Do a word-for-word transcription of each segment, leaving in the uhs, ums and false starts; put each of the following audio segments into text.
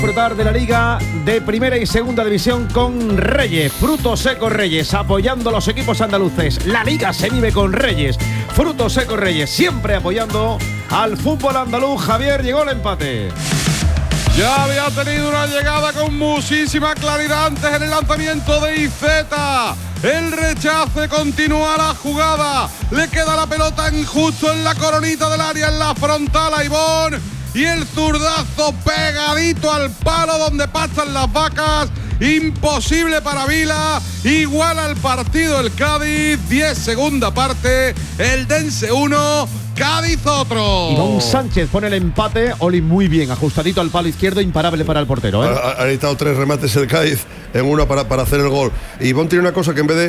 Disfrutar de la Liga de Primera y Segunda División con Reyes, Frutos Secos Reyes, apoyando a los equipos andaluces. La Liga se vive con Reyes, Frutos Secos Reyes, siempre apoyando al fútbol andaluz. Javier, llegó el empate. Ya había tenido una llegada con muchísima claridad antes en el lanzamiento de Iceta. El rechace, continúa la jugada. Le queda la pelota en justo en la coronita del área, en la frontal a Ivón. Y el zurdazo pegadito al palo donde pasan las vacas. Imposible para Vila. Iguala el partido el Cádiz. diez segunda parte. El Dense uno. Cádiz otro. Ivón Sánchez pone el empate. Oli muy bien, ajustadito al palo izquierdo, imparable para el portero, ¿eh? Ha, ha necesitado tres remates el Cádiz en uno para, para hacer el gol. Ivón tiene una cosa que en vez de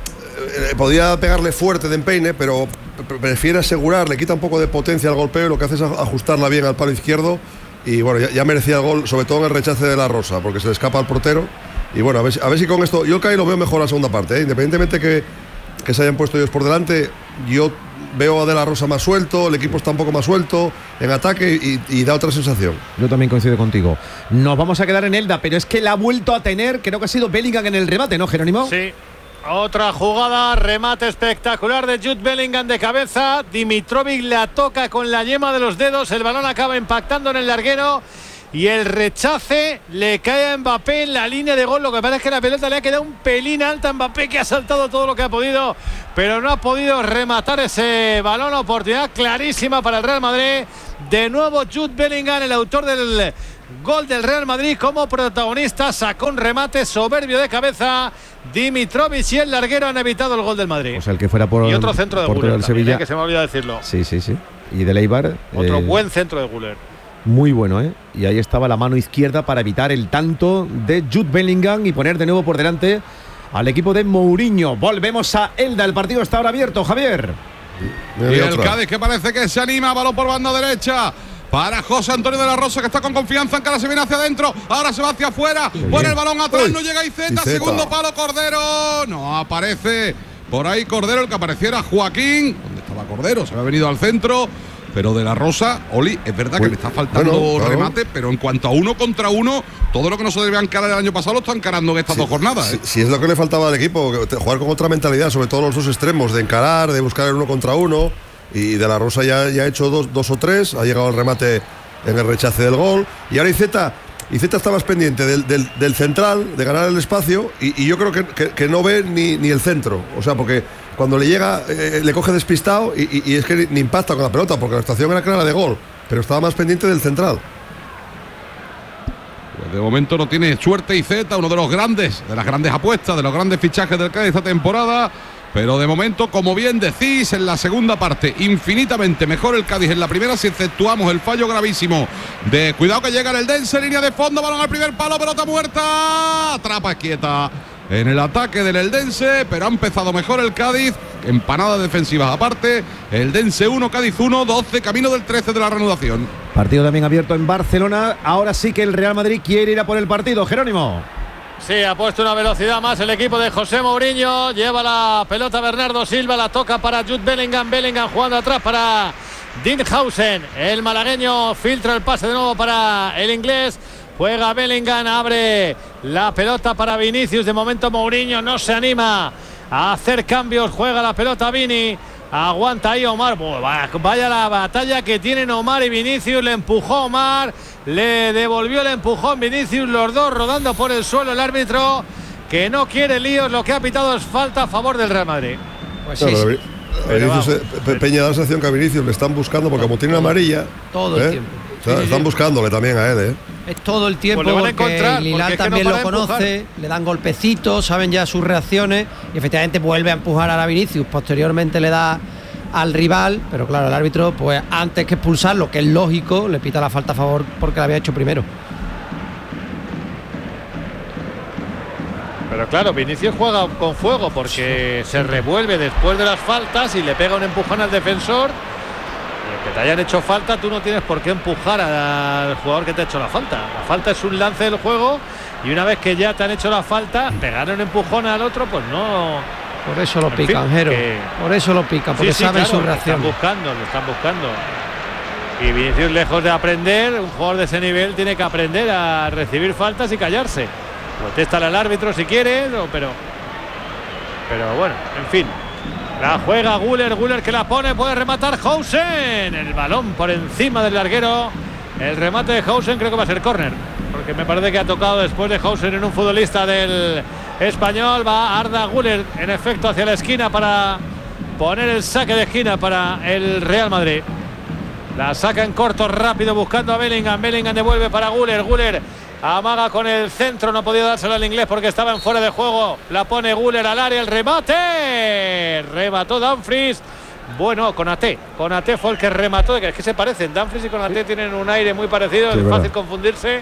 eh, podía pegarle fuerte de empeine, pero prefiere asegurar, le quita un poco de potencia al golpeo y lo que hace es ajustarla bien al palo izquierdo. Y bueno, ya, ya merecía el gol, sobre todo en el rechace de la Rosa, porque se le escapa al portero. Y bueno, a ver, a ver si con esto. Yo el Cádiz lo veo mejor la segunda parte, ¿eh? Independientemente que, que se hayan puesto ellos por delante, yo veo a De la Rosa más suelto, el equipo está un poco más suelto en ataque y, y da otra sensación. Yo también coincido contigo. Nos vamos a quedar en Elda, pero es que la ha vuelto a tener, creo que ha sido Bellingham en el remate, ¿no, Jerónimo? Sí. Otra jugada, remate espectacular de Jude Bellingham de cabeza. Dimitrovic la toca con la yema de los dedos, el balón acaba impactando en el larguero y el rechace le cae a Mbappé en la línea de gol. Lo que pasa es que la pelota le ha quedado un pelín alta a Mbappé, que ha saltado todo lo que ha podido, pero no ha podido rematar ese balón. Oportunidad clarísima para el Real Madrid. De nuevo Jude Bellingham, el autor del gol del Real Madrid, como protagonista, sacó un remate soberbio de cabeza. Dimitrovic y el larguero han evitado el gol del Madrid. O sea, el que fuera por y otro centro de Güler, del Sevilla, ¿eh? Que se me ha olvidado decirlo. Sí, sí, sí. Y de Leibar. Otro eh, buen centro de Güler. Muy bueno, ¿eh? Y ahí estaba la mano izquierda para evitar el tanto de Jude Bellingham y poner de nuevo por delante al equipo de Mourinho. Volvemos a Elda, el partido está ahora abierto, Javier. Y el Cádiz, que parece que se anima, balón por banda derecha para José Antonio de la Rosa, que está con confianza, en cara se viene hacia adentro, ahora se va hacia afuera, pone el balón atrás, Uy, no llega Iceta, segundo palo Cordero, no aparece por ahí Cordero, el que apareciera Joaquín, ¿dónde estaba Cordero? Se había venido al centro, pero de la Rosa, Oli, es verdad que Uy, le está faltando bueno, claro. remate, pero en cuanto a uno contra uno, todo lo que no se debía encarar el año pasado lo está encarando en estas sí, dos jornadas. Si ¿eh? sí, sí es lo que le faltaba al equipo, jugar con otra mentalidad, sobre todo los dos extremos, de encarar, de buscar el uno contra uno. Y De la Rosa ya, ya ha hecho dos, dos o tres, ha llegado el remate en el rechace del gol. Y ahora Iceta, Iceta está más pendiente del, del, del central, de ganar el espacio, y, y yo creo que, que, que no ve ni, ni el centro. O sea, porque cuando le llega, eh, le coge despistado y, y, y es que ni, ni impacta con la pelota, porque la situación era clara de gol, pero estaba más pendiente del central. Pues de momento no tiene suerte Iceta, uno de los grandes, de las grandes apuestas, de los grandes fichajes del Cádiz esta temporada. Pero de momento, como bien decís, en la segunda parte, infinitamente mejor el Cádiz en la primera, si exceptuamos el fallo gravísimo de cuidado que llega en el Dense, línea de fondo, balón al primer palo, pelota muerta, atrapa quieta en el ataque del Eldense, pero ha empezado mejor el Cádiz, empanadas defensivas aparte, el Dense uno, Cádiz uno, doce, camino del trece de la reanudación. Partido también abierto en Barcelona, ahora sí que el Real Madrid quiere ir a por el partido, Jerónimo. Sí, ha puesto una velocidad más el equipo de José Mourinho. Lleva la pelota Bernardo Silva, la toca para Jude Bellingham. Bellingham jugando atrás para Dinhausen. El malagueño filtra el pase de nuevo para el inglés. Juega Bellingham, abre la pelota para Vinicius. De momento Mourinho no se anima a hacer cambios. Juega la pelota Vini. Aguanta ahí Omar. Vaya la batalla que tienen Omar y Vinicius. Le empujó Omar. Le devolvió el empujón Vinicius, los dos rodando por el suelo. El árbitro, que no quiere líos, lo que ha pitado es falta a favor del Real Madrid. Pues sí, claro, sí. Pero Vinicius, Pe Peña da la sensación que a Vinicius le están buscando, porque como tiene una amarilla todo el ¿eh? tiempo. O sea, sí, están sí. buscándole también a él, ¿eh? Es todo el tiempo, pues porque Lilal también lo conoce, le dan golpecitos, saben ya sus reacciones y efectivamente vuelve a empujar a la Vinicius, posteriormente le da al rival, pero claro, el árbitro, pues antes que expulsarlo, que es lógico, le pita la falta a favor porque la había hecho primero. Pero claro, Vinicius juega con fuego porque se revuelve después de las faltas y le pega un empujón al defensor. Y el que te hayan hecho falta, tú no tienes por qué empujar al jugador que te ha hecho la falta. La falta es un lance del juego y una vez que ya te han hecho la falta, pegar un empujón al otro, pues no. Por eso lo pican, Jero. Por eso lo pican, porque sí, sí, saben claro, su reacción. Lo están buscando, lo están buscando. Y Vinicius, lejos de aprender, un jugador de ese nivel tiene que aprender a recibir faltas y callarse. Protesta al árbitro si quiere, no, pero pero bueno, en fin. La juega Güler, Güler que la pone, puede rematar Hausen. El balón por encima del larguero. El remate de Hausen creo que va a ser córner, porque me parece que ha tocado después de Hausen en un futbolista del Español. Va Arda Güler en efecto hacia la esquina para poner el saque de esquina para el Real Madrid. La saca en corto, rápido, buscando a Bellingham. Bellingham devuelve para Güler. Güler amaga con el centro, no podía dárselo al inglés porque estaba en fuera de juego. La pone Güler al área, el remate. Remató Dumfries. Bueno, Konaté. Konaté fue el que remató. Es que se parecen. Dumfries y Konaté sí. tienen un aire muy parecido. Sí, es fácil verdad. confundirse.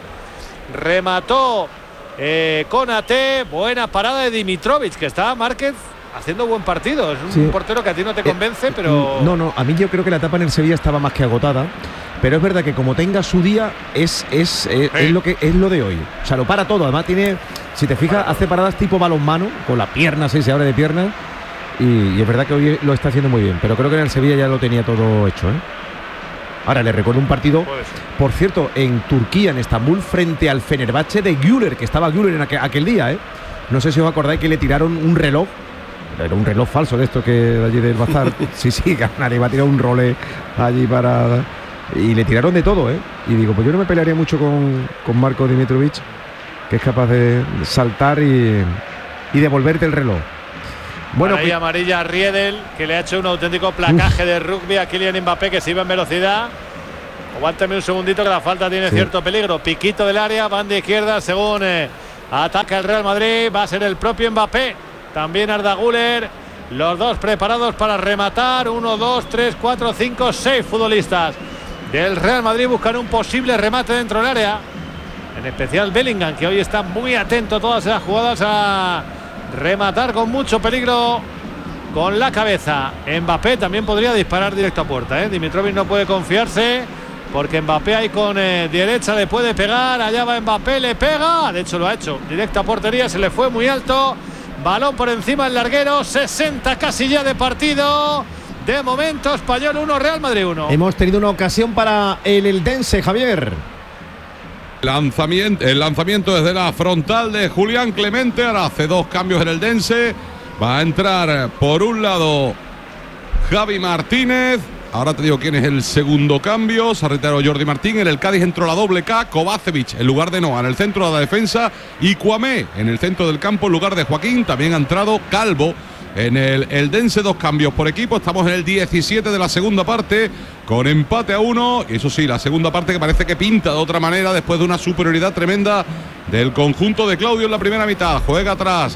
Remató eh, Konaté. Buena parada de Dimitrovic, que estaba Márquez haciendo buen partido. Es un sí. portero que a ti no te convence, eh, pero... No, no, a mí yo creo que la etapa en el Sevilla estaba más que agotada. Pero es verdad que como tenga su día, es, es, es, sí. es, lo, que, es lo de hoy. O sea, lo para todo. Además tiene, si te fijas, hace paradas tipo balonmano, con la pierna, sí, se abre de piernas. Y, y es verdad que hoy lo está haciendo muy bien. Pero creo que en el Sevilla ya lo tenía todo hecho, ¿eh? Ahora le recuerdo un partido, por cierto, en Turquía, en Estambul, frente al Fenerbahce de Güler, que estaba Güler en aquel, aquel día, ¿eh? No sé si os acordáis que le tiraron un reloj. Era un reloj falso de esto que de allí del bazar. Sí, sí, nadie va a tirar un rolé allí para... Y le tiraron de todo, ¿eh? Y digo, pues yo no me pelearía mucho con, con Marko Dimitrovic, que es capaz de saltar y, y devolverte el reloj. Bueno, ahí que... amarilla a Riedel, que le ha hecho un auténtico placaje Uf. de rugby a Kylian Mbappé, que se iba en velocidad. Aguántame un segundito que la falta tiene sí. cierto peligro. Piquito del área, banda izquierda, según eh, ataca el Real Madrid. Va a ser el propio Mbappé. También Arda Güler. Los dos preparados para rematar. Uno, dos, tres, cuatro, cinco, seis futbolistas del Real Madrid buscan un posible remate dentro del área. En especial Bellingham, que hoy está muy atento a todas esas jugadas a rematar con mucho peligro con la cabeza. Mbappé también podría disparar directo a puerta, ¿eh? Dimitrovic no puede confiarse, porque Mbappé ahí con eh, derecha le puede pegar. Allá va Mbappé, le pega. De hecho lo ha hecho. Directa a portería, se le fue muy alto. Balón por encima del larguero. sesenta casi ya de partido. De momento, Español uno, Real Madrid uno. Hemos tenido una ocasión para el Eldense, Javier. Lanzamiento, el lanzamiento desde la frontal de Julián Clemente. Ahora hace dos cambios en el Eldense. Va a entrar por un lado Javi Martínez. Ahora te digo quién es el segundo cambio. Se ha retirado Jordi Martín. En el Cádiz entró la doble K. Kovacevic en lugar de Noah en el centro de la defensa. Y Kouamé en el centro del campo en lugar de Joaquín. También ha entrado Calvo en el Eldense. Dos cambios por equipo. Estamos en el diecisiete de la segunda parte, con empate a uno. Y eso sí, la segunda parte que parece que pinta de otra manera después de una superioridad tremenda del conjunto de Claudio en la primera mitad. Juega atrás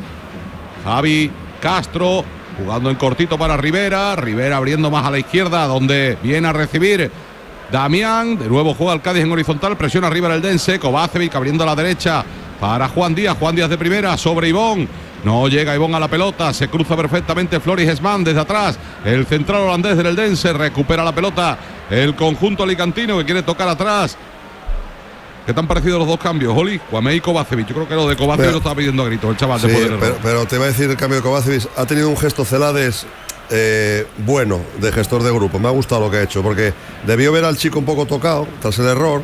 Javi Castro, jugando en cortito para Rivera. Rivera abriendo más a la izquierda, donde viene a recibir Damián. De nuevo juega el Cádiz en horizontal. Presiona arriba el Eldense. Kovacevic abriendo a la derecha para Juan Díaz. Juan Díaz de primera sobre Ivón. No llega Ivón a la pelota. Se cruza perfectamente Floris Esman desde atrás. El central holandés del Eldense recupera la pelota. El conjunto alicantino que quiere tocar atrás. ¿Qué tan parecidos los dos cambios, Oli? Kouamé y Kovacevic. Yo creo que lo de Kovacevic lo estaba pidiendo a grito el chaval. Sí, después del pero, pero te iba a decir el cambio de Kovacevic. Ha tenido un gesto Celades eh, bueno de gestor de grupo. Me ha gustado lo que ha hecho, porque debió ver al chico un poco tocado tras el error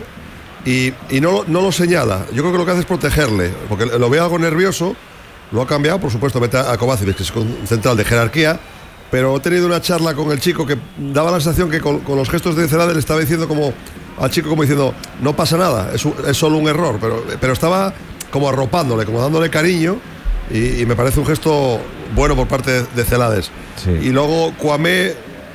y, y no, no lo señala. Yo creo que lo que hace es protegerle, porque lo ve algo nervioso. Lo ha cambiado, por supuesto, mete a Kovacevic, que es un central de jerarquía, pero he tenido una charla con el chico que daba la sensación que con, con los gestos de Celades le estaba diciendo como al chico, como diciendo, no pasa nada, es, un, es solo un error, pero, pero estaba como arropándole, como dándole cariño, y, y me parece un gesto bueno por parte de, de Celades. Sí. Y luego Kouamé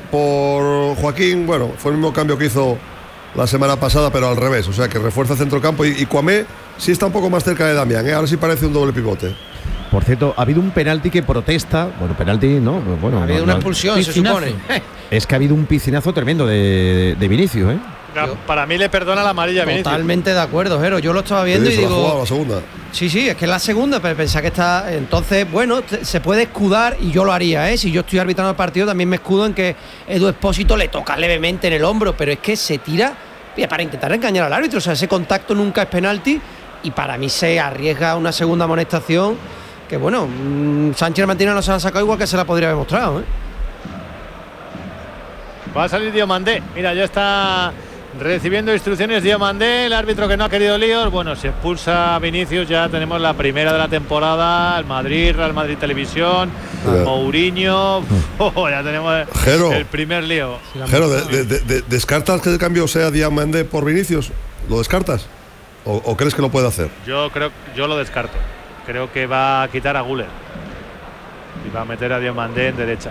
por Joaquín, bueno, fue el mismo cambio que hizo la semana pasada, pero al revés, o sea que refuerza centrocampo, y, y Kouamé sí está un poco más cerca de Damián, ¿eh? Ahora sí parece un doble pivote. Por cierto, ha habido un penalti que protesta. Bueno, penalti, no. Bueno, ha habido no, una no, expulsión, se supone. Es que ha habido un piscinazo tremendo de, de Vinicius, ¿eh? Yo, para mí le perdona la amarilla a Vinicius. Totalmente de acuerdo, Jero. Yo lo estaba viendo y digo. La jugada, la segunda. Sí, sí, es que es la segunda, pero pensaba que está. Entonces, bueno, se puede escudar y yo lo haría, ¿eh? Si yo estoy arbitrando el partido, también me escudo en que Edu Expósito le toca levemente en el hombro, pero es que se tira para intentar engañar al árbitro. O sea, ese contacto nunca es penalti y para mí se arriesga una segunda amonestación. Que bueno, Sánchez Martínez no se la ha sacado igual que se la podría haber mostrado, ¿eh? Va a salir Diomandé. Mira, ya está recibiendo instrucciones Diomandé, el árbitro que no ha querido líos. Bueno, si expulsa a Vinicius ya tenemos la primera de la temporada, el Madrid, Real Madrid Televisión, yeah. Mourinho, oh, ya tenemos Jero, el primer lío. Jero, de, de, de, de, ¿descartas que el cambio sea Diomandé por Vinicius? ¿Lo descartas? ¿O, ¿O crees que lo puede hacer? Yo creo, yo lo descarto. Creo que va a quitar a Güler y va a meter a Diomandé en derecha.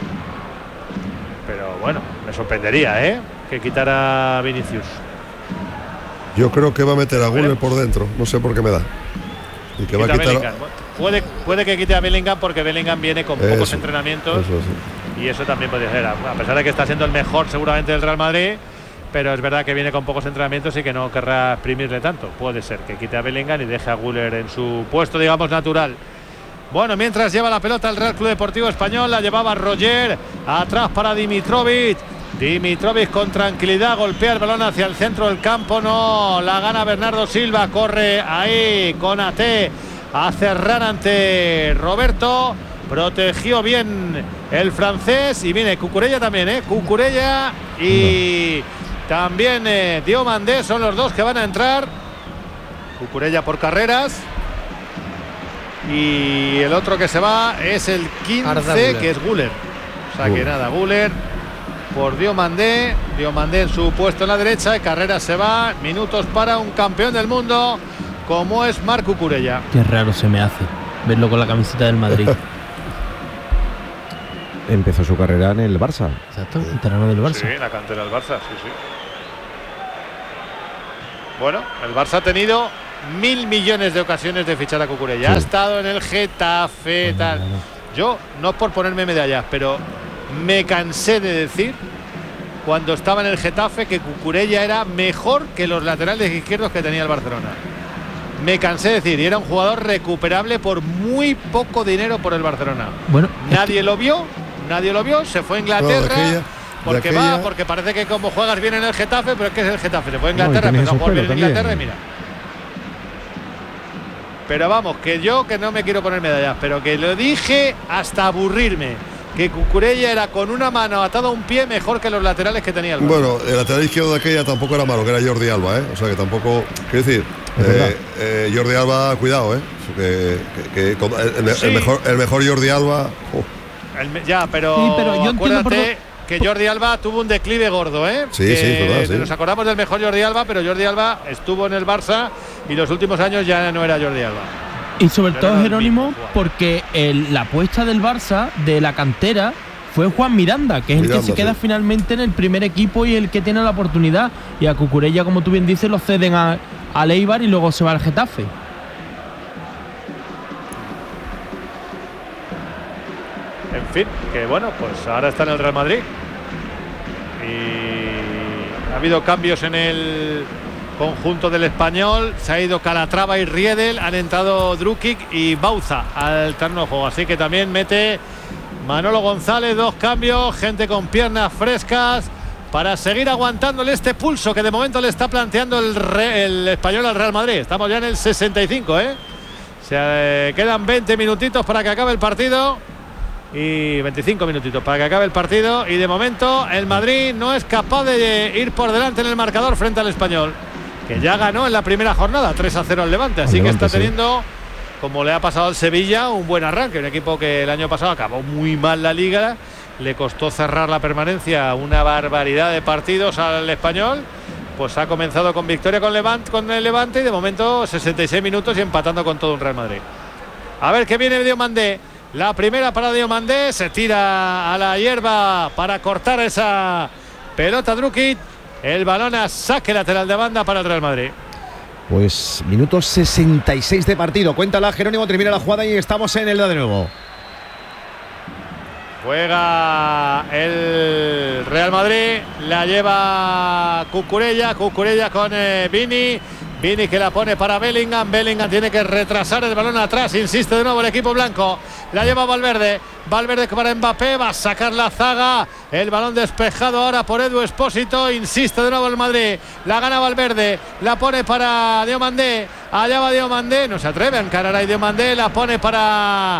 Pero bueno, me sorprendería, ¿eh? Que quitara a Vinicius. Yo creo que va a meter a Güler por dentro, no sé por qué me da. Y que va a quitar a... puede, puede que quite a Bellingham porque Bellingham viene con eso, pocos entrenamientos eso, sí. Y eso también puede ser, a pesar de que está siendo el mejor seguramente del Real Madrid, pero es verdad que viene con pocos entrenamientos y que no querrá exprimirle tanto. Puede ser que quite a Bellingham y deje a Güler en su puesto, digamos, natural. Bueno, mientras lleva la pelota el Real Club Deportivo Español, la llevaba Roger, atrás para Dimitrovic. Dimitrovic con tranquilidad golpea el balón hacia el centro del campo, no la gana Bernardo Silva, corre ahí con A T a cerrar ante Roberto, protegió bien el francés y viene Cucurella también, ¿eh? Cucurella y también eh, Diomandé son los dos que van a entrar. Cucurella por carreras. Y el otro que se va es el quince, que es Güler. O sea que nada, Güler por Diomandé. Diomandé en su puesto en la derecha. Y Carreras se va. Minutos para un campeón del mundo como es Marc Cucurella. Qué raro se me hace verlo con la camiseta del Madrid. Empezó su carrera en el Barça. Exacto, veterano del Barça. Sí, la cantera del Barça, sí, sí. Bueno, el Barça ha tenido mil millones de ocasiones de fichar a Cucurella. Sí. Ha estado en el Getafe, bueno, tal. Bueno. Yo, no por ponerme medallas, pero me cansé de decir cuando estaba en el Getafe que Cucurella era mejor que los laterales izquierdos que tenía el Barcelona. Me cansé de decir, y era un jugador recuperable por muy poco dinero por el Barcelona. Bueno, nadie lo vio, nadie lo vio, se fue a Inglaterra. No, aquella, porque aquella... va, porque parece que como juegas bien en el Getafe, pero es que es el Getafe. Se fue a Inglaterra, no, empezó a jugar bien en Inglaterra y mira. Pero vamos, que yo que no me quiero poner medallas, pero que lo dije hasta aburrirme, que Cucurella era con una mano atado a un pie mejor que los laterales que tenía el Barça. Bueno, el lateral izquierdo de aquella tampoco era malo, que era Jordi Alba, ¿eh? O sea que tampoco, quiero decir, eh, eh, Jordi Alba, cuidado, ¿eh? Que, que, que el, el, sí. el, mejor, el mejor Jordi Alba. Oh. El, ya, pero, sí, pero yo acuérdate que Jordi Alba tuvo un declive gordo, ¿eh? Sí, que sí, verdad, sí. Nos acordamos del mejor Jordi Alba, pero Jordi Alba estuvo en el Barça y los últimos años ya no era Jordi Alba. Y sobre ya todo Jerónimo, porque el, la apuesta del Barça de la cantera fue Juan Miranda, que es Miranda, el que se queda sí. finalmente en el primer equipo y el que tiene la oportunidad. Y a Cucurella, como tú bien dices, lo ceden a, a Eibar y luego se va al Getafe. En fin, que bueno, pues ahora está en el Real Madrid. Y ha habido cambios en el conjunto del Español. Se ha ido Calatrava y Riedel, han entrado Drukic y Bauza al terreno de juego. Así que también mete Manolo González, dos cambios, gente con piernas frescas para seguir aguantándole este pulso que de momento le está planteando el, re, el Español al Real Madrid. Estamos ya en el sesenta y cinco, ¿eh? Se eh, quedan veinte minutitos para que acabe el partido. Y veinticinco minutitos para que acabe el partido. Y de momento el Madrid no es capaz de ir por delante en el marcador frente al Español, que ya ganó en la primera jornada tres a cero al Levante. Así Levante, que está teniendo, sí. como le ha pasado al Sevilla, un buen arranque. Un equipo que el año pasado acabó muy mal la Liga. Le costó cerrar la permanencia una barbaridad de partidos al Español. Pues ha comenzado con victoria con, Levante, con el Levante y de momento sesenta y seis minutos y empatando con todo un Real Madrid. A ver qué viene Diomandé. La primera para Diomandé, se tira a la hierba para cortar esa pelota Drukic. El balón a saque lateral de banda para el Real Madrid. Pues minuto sesenta y seis de partido. Cuéntala, Jerónimo, termina la jugada y estamos en el de nuevo. Juega el Real Madrid, la lleva Cucurella, Cucurella con eh, Vini. Vini que la pone para Bellingham. Bellingham tiene que retrasar el balón atrás. Insiste de nuevo el equipo blanco. La lleva Valverde. Valverde para Mbappé. Va a sacar la zaga. El balón despejado ahora por Edu Expósito. Insiste de nuevo el Madrid. La gana Valverde. La pone para Diomandé. Allá va Diomandé. No se atreve a encarar ahí Diomandé. La pone para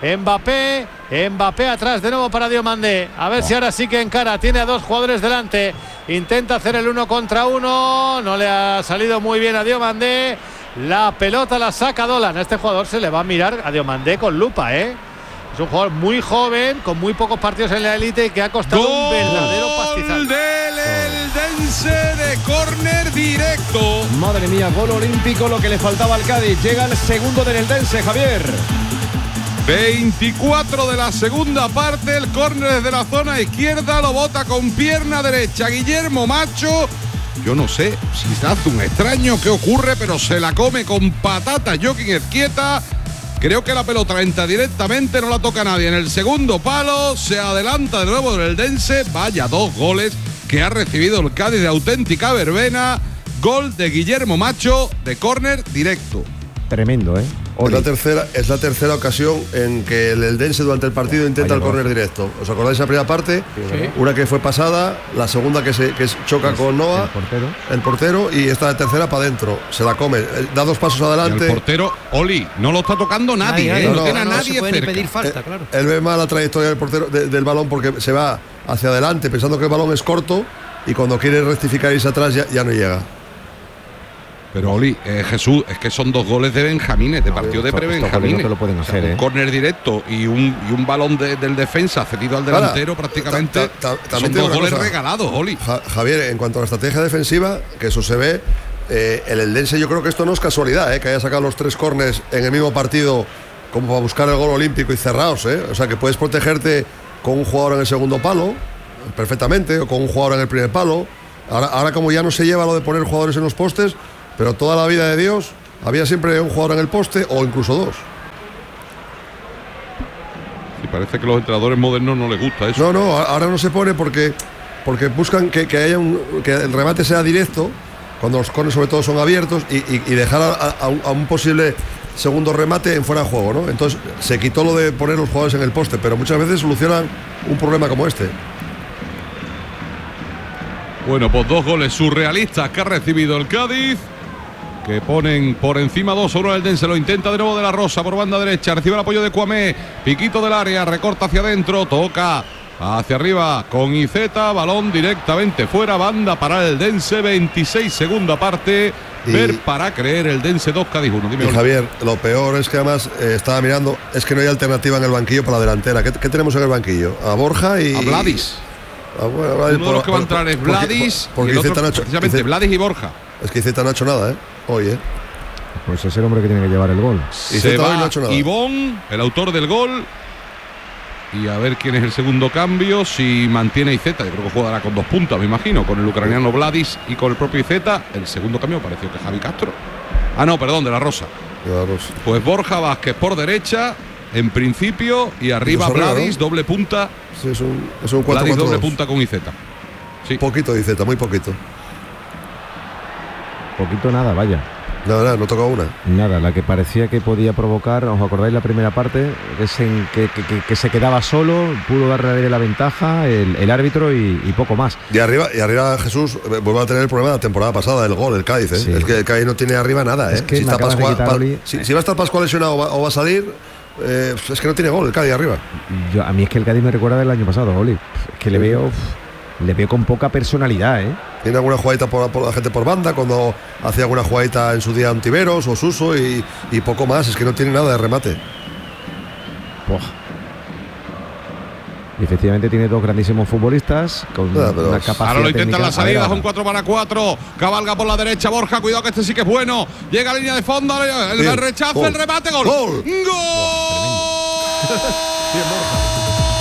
Mbappé, Mbappé atrás de nuevo para Diomandé. A ver oh. si ahora sí que encara. Tiene a dos jugadores delante. Intenta hacer el uno contra uno. No le ha salido muy bien a Diomandé. La pelota la saca Dolan. A este jugador se le va a mirar a Diomandé con lupa, ¿eh? Es un jugador muy joven, con muy pocos partidos en la élite y que ha costado ¡Gol un verdadero pastizal. Del Eldense de córner directo. Madre mía, gol olímpico, lo que le faltaba al Cádiz. Llega el segundo del Eldense, Javier. veinticuatro de la segunda parte, el córner desde la zona izquierda, lo bota con pierna derecha Guillermo Macho. Yo no sé si se hace un extraño, qué ocurre, pero se la come con patata Joaquín Ezquieta. Creo que la pelota entra directamente, no la toca nadie. En el segundo palo se adelanta de nuevo el Eldense. Vaya dos goles que ha recibido el Cádiz de auténtica verbena. Gol de Guillermo Macho de córner directo. Tremendo, ¿eh? Es la, tercera, es la tercera ocasión en que el Eldense durante el partido intenta Vaya el córner directo. ¿Os acordáis de esa primera parte? Sí. Una que fue pasada, la segunda que se que choca es, con Noah, el portero. el portero, y esta tercera para adentro. Se la come, da dos pasos adelante. Y el portero, Oli, no lo está tocando nadie, nadie ¿eh? no, no, no tiene a no, nadie no se cerca. Pedir falta, él, claro. él ve mal la trayectoria del portero de, del balón porque se va hacia adelante pensando que el balón es corto y cuando quiere rectificar y irse atrás ya, ya no llega. Pero Oli, eh, Jesús, es que son dos goles de Benjamines, de no, partido de pre-Benjamines. No lo pueden hacer, o sea, ¿eh? Un córner directo y un, y un balón de, del defensa cedido al delantero. Ahora, prácticamente. Ta, ta, ta, son dos goles cosa. regalados, Oli. Ja, Javier, en cuanto a la estrategia defensiva, que eso se ve, eh, el Eldense, yo creo que esto no es casualidad, eh, que haya sacado los tres córners en el mismo partido como para buscar el gol olímpico y cerrados, eh. O sea, que puedes protegerte con un jugador en el segundo palo, perfectamente, o con un jugador en el primer palo. Ahora, ahora como ya no se lleva lo de poner jugadores en los postes, pero toda la vida de Dios había siempre un jugador en el poste o incluso dos. Y parece que a los entrenadores modernos no les gusta eso. No, no, ahora no se pone porque, porque buscan que, que haya un, que el remate sea directo, cuando los corners sobre todo son abiertos, y, y, y dejar a, a, un, a un posible segundo remate en fuera de juego, ¿no? Entonces se quitó lo de poner los jugadores en el poste, pero muchas veces solucionan un problema como este. Bueno, pues dos goles surrealistas que ha recibido el Cádiz, que ponen por encima dos sobre el Eldense. Lo intenta de nuevo De La Rosa por banda derecha, recibe el apoyo de Cuamé, piquito del área, recorta hacia adentro, toca hacia arriba con Iceta, balón directamente fuera, banda para el Eldense, veintiséis segunda parte. Y ver para creer, el Eldense dos, Cádiz uno. Dime, y Javier, lo peor es que además eh, estaba mirando, es que no hay alternativa en el banquillo para la delantera. ¿Qué, qué tenemos en el banquillo? A Borja y... A Vladis. Ah, bueno, Vladis Uno de los que va a entrar es Vladis, porque, porque, porque y el otro, Iceta no ha hecho, precisamente Iceta, Vladis y Borja. Es que Iceta no ha hecho nada, ¿eh? Hoy, ¿eh? Pues es el hombre que tiene que llevar el gol. Se va no ha hecho nada. Ivón, el autor del gol. Y a ver quién es el segundo cambio, si mantiene Iceta. Yo creo que jugará con dos puntas, me imagino, con el ucraniano Vladis y con el propio Iceta. El segundo cambio pareció que Javi Castro. Ah, no, perdón, De La Rosa. De La Rosa. Pues Borja Vázquez por derecha, en principio, y arriba Vladis, ¿no? Doble punta. Sí, es un, es un cuatro, Vladis cuatro, doble dos. punta con Iceta. Sí. Poquito de Iceta, muy poquito. Poquito nada, vaya. No, no, no tocó una. Nada, la que parecía que podía provocar, ¿os acordáis la primera parte? Es en que, que, que, que se quedaba solo, pudo darle la ventaja el, el árbitro y, y poco más. Y arriba, y arriba Jesús vuelve a tener el problema de la temporada pasada, el gol, el Cádiz, ¿eh? Sí. Es que el Cádiz no tiene arriba nada, ¿eh? Es que si, está Pascual, quitar, pa, Oli, si, si va a estar Pascual lesionado o va, o va a salir, eh, es que no tiene gol el Cádiz arriba. Yo, a mí es que el Cádiz me recuerda del año pasado, Oli. Es que le veo... Le veo con poca personalidad, ¿eh? Tiene alguna jugadita por, por la gente por banda, cuando hacía alguna jugadita en su día Antiveros o Suso y, y poco más, es que no tiene nada de remate. Puah. Y efectivamente tiene dos grandísimos futbolistas con Nada, pero una capacidad. Ahora lo intentan las salidas, ver, un cuatro para cuatro. Cabalga por la derecha Borja, cuidado que este sí que es bueno. Llega a línea de fondo, el, el rechazo, el remate, gol. ¡Gol! ¡Gol! Bien, Borja.